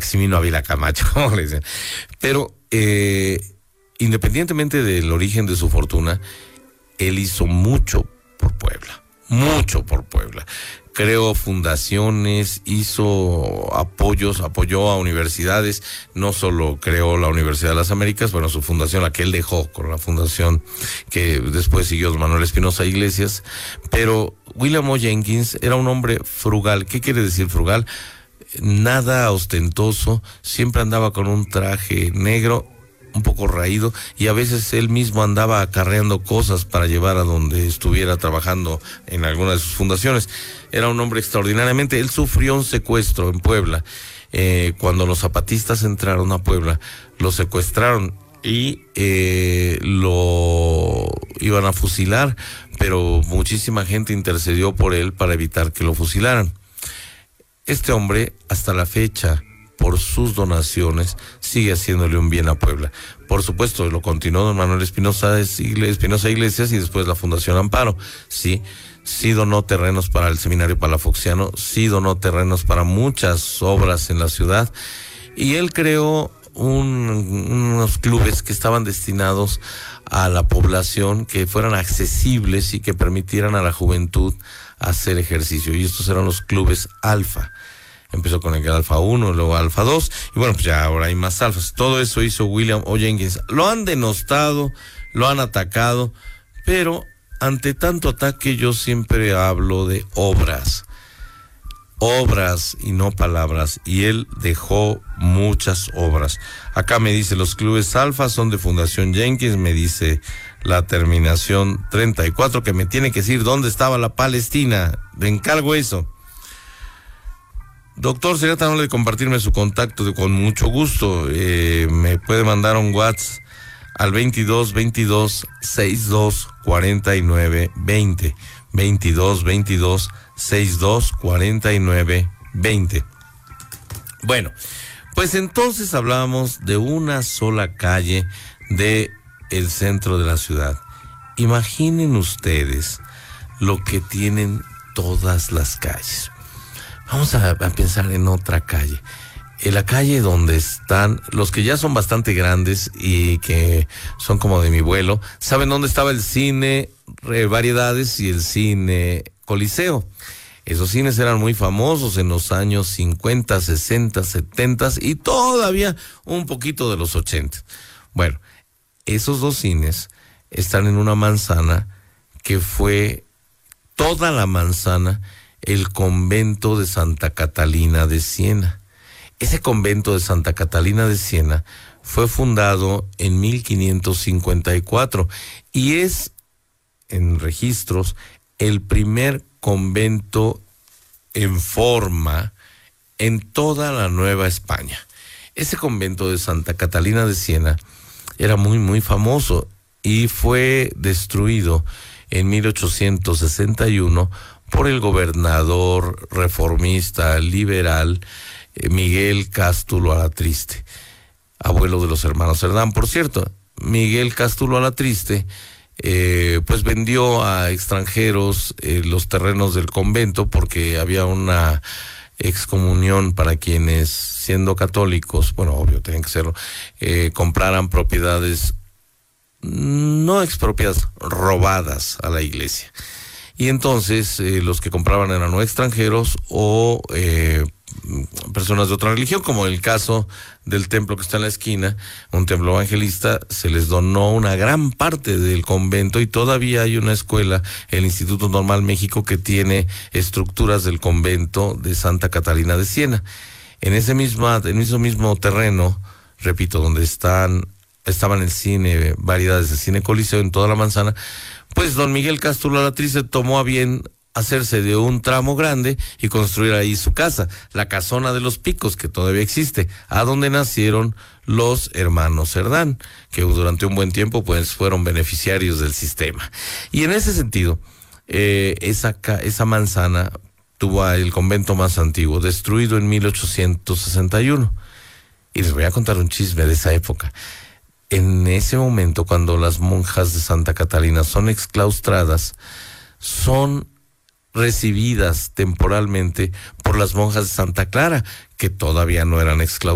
Maximino Ávila Camacho, como le dicen. Pero independientemente del origen de su fortuna, él hizo mucho por Puebla. Creó fundaciones, hizo apoyó a universidades, no solo creó la Universidad de las Américas, bueno, su fundación, la que él dejó con la fundación que después siguió Manuel Espinosa Iglesias, pero William O. Jenkins era un hombre frugal. ¿Qué quiere decir frugal? Nada ostentoso, siempre andaba con un traje negro, un poco raído, y a veces él mismo andaba acarreando cosas para llevar a donde estuviera trabajando en alguna de sus fundaciones. Era un hombre extraordinariamente. Él sufrió un secuestro en Puebla. Cuando los zapatistas entraron a Puebla, lo secuestraron y lo iban a fusilar, pero muchísima gente intercedió por él para evitar que lo fusilaran. Este hombre, hasta la fecha, por sus donaciones, sigue haciéndole un bien a Puebla. Por supuesto, lo continuó don Manuel Espinosa Iglesias y después la Fundación Amparo. Sí donó terrenos para el Seminario Palafoxiano, sí donó terrenos para muchas obras en la ciudad, y él creó unos clubes que estaban destinados a la población, que fueran accesibles y que permitieran a la juventud hacer ejercicio, y estos eran los clubes Alfa. Empezó con el Alfa 1, luego Alfa 2, y bueno, pues ya ahora hay más alfas. Todo eso hizo William O. Jenkins. Lo han denostado, lo han atacado, pero ante tanto ataque yo siempre hablo de obras y no palabras, y él dejó muchas obras. Acá me dice, los clubes Alfa son de Fundación Jenkins, me dice la terminación 34, que me tiene que decir dónde estaba la Palestina. Le encargo eso. Doctor, sería tan amable de compartirme su contacto, con mucho gusto. Me puede mandar un WhatsApp al 2222-624920. 2222-624920. Bueno, pues entonces hablábamos de una sola calle de el centro de la ciudad. Imaginen ustedes lo que tienen todas las calles. Vamos a pensar en otra calle. En la calle donde están los que ya son bastante grandes y que son como de mi vuelo, ¿saben dónde estaba el cine Variedades y el cine Coliseo? Esos cines eran muy famosos en los años 50, 60, 70 y todavía un poquito de los 80. Bueno, esos dos cines están en una manzana que fue toda la manzana el convento de Santa Catalina de Siena. Ese convento de Santa Catalina de Siena fue fundado en 1554 y es, en registros, el primer convento en forma en toda la Nueva España. Ese convento de Santa Catalina de Siena era muy, muy famoso y fue destruido en 1861 por el gobernador reformista liberal Miguel Cástulo Alatriste, abuelo de los hermanos Cerdán. Por cierto, Miguel Cástulo Alatriste pues vendió a extranjeros los terrenos del convento porque había una excomunión para quienes, siendo católicos, bueno, obvio, tenían que serlo, compraran propiedades no expropiadas, robadas a la iglesia. Y entonces los que compraban eran o extranjeros o personas de otra religión, como el caso del templo que está en la esquina, un templo evangelista. Se les donó una gran parte del convento y todavía hay una escuela, el Instituto Normal México, que tiene estructuras del convento de Santa Catalina de Siena. En ese mismo terreno, repito, donde estaban el cine Variedades, el cine Coliseo, en toda la manzana, pues don Miguel Cástulo Alatriste tomó a bien hacerse de un tramo grande y construir ahí su casa, la Casona de los Picos, que todavía existe, a donde nacieron los hermanos Cerdán, que durante un buen tiempo pues fueron beneficiarios del sistema. Y en ese sentido, esa manzana tuvo el convento más antiguo, destruido en 1861. Y les voy a contar un chisme de esa época. En ese momento, cuando las monjas de Santa Catalina son exclaustradas, son recibidas temporalmente por las monjas de Santa Clara, que todavía no eran exclaustradas.